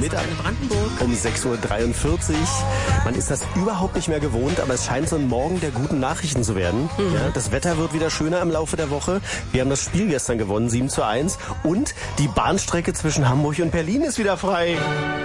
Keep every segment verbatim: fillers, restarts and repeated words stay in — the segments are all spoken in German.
mit Brandenburg. um sechs Uhr dreiundvierzig. Man ist das überhaupt nicht mehr gewohnt, aber es scheint so ein Morgen der guten Nachrichten zu werden. Mhm. Ja, das Wetter wird wieder schöner im Laufe der Woche. Wir haben das Spiel gestern gewonnen, sieben zu eins. Und die Bahnstrecke zwischen Hamburg und Berlin ist wieder frei.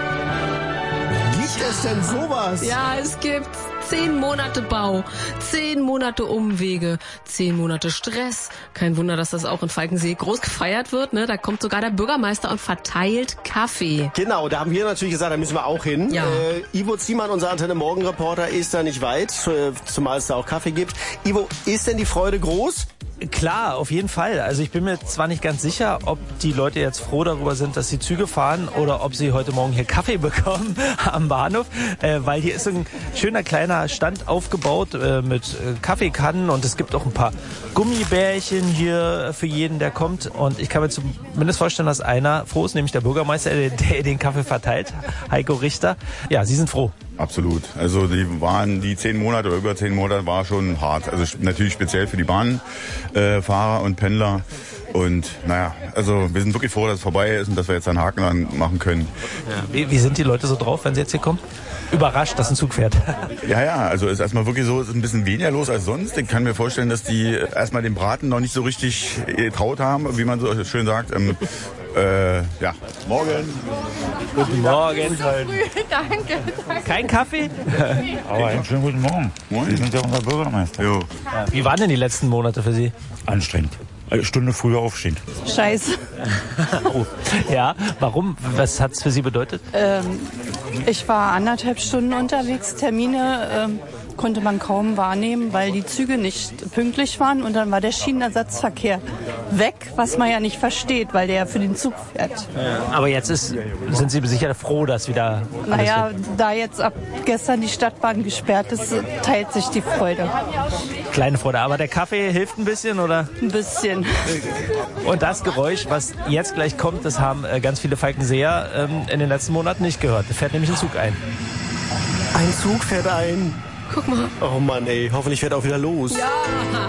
Gibt es denn sowas? Ja, es gibt zehn Monate Bau, zehn Monate Umwege, zehn Monate Stress. Kein Wunder, dass das auch in Falkensee groß gefeiert wird. Ne? Da kommt sogar der Bürgermeister und verteilt Kaffee. Genau, da haben wir natürlich gesagt, da müssen wir auch hin. Ja. Äh, Ivo Ziemann, unser Antenne Morgen-Reporter, ist da nicht weit, zumal es da auch Kaffee gibt. Ivo, ist denn die Freude groß? Klar, auf jeden Fall. Also ich bin mir zwar nicht ganz sicher, ob die Leute jetzt froh darüber sind, dass die Züge fahren oder ob sie heute Morgen hier Kaffee bekommen am Bahnhof, äh, weil hier ist so ein schöner kleiner Stand aufgebaut äh, mit äh, Kaffeekannen und es gibt auch ein paar Gummibärchen hier für jeden, der kommt. Und ich kann mir zumindest vorstellen, dass einer froh ist, nämlich der Bürgermeister, der, der den Kaffee verteilt, Heiko Richter. Ja, Sie sind froh. Absolut. Also die waren die zehn Monate oder über zehn Monate war schon hart. Also natürlich speziell für die Bahnfahrer äh, und Pendler. Und naja, also wir sind wirklich froh, dass es vorbei ist und dass wir jetzt einen Haken dran machen können. Ja. Wie, wie sind die Leute so drauf, wenn sie jetzt hier kommen? Überrascht, dass ein Zug fährt. Ja, ja, also ist erstmal wirklich so, ist ein bisschen weniger los als sonst. Ich kann mir vorstellen, dass die erstmal den Braten noch nicht so richtig getraut haben, wie man so schön sagt. Ähm, äh, ja, morgen. Guten Morgen. Danke, danke. Kein Kaffee? Aber einen schönen guten Morgen. Moin. Sie sind ja unser Bürgermeister. Jo. Ja, wie waren denn die letzten Monate für Sie? Anstrengend. Eine Stunde früher aufstehen. Scheiße. Oh. Ja, warum? Was hat es für Sie bedeutet? Ähm, ich war anderthalb Stunden unterwegs. Termine ähm, konnte man kaum wahrnehmen, weil die Züge nicht pünktlich waren. Und dann war der Schienenersatzverkehr weg, was man ja nicht versteht, weil der ja für den Zug fährt. Ja, aber jetzt ist, sind Sie sicher froh, dass wieder... Naja, da jetzt ab gestern die Stadtbahn gesperrt ist, teilt sich die Freude. Kleine Freude, aber der Kaffee hilft ein bisschen, oder? Ein bisschen. Und das Geräusch, was jetzt gleich kommt, das haben äh, ganz viele Falkenseer ähm, in den letzten Monaten nicht gehört. Da fährt nämlich ein Zug ein. Ein Zug fährt ein. Guck mal. Oh Mann, ey, hoffentlich fährt er auch wieder los. Ja.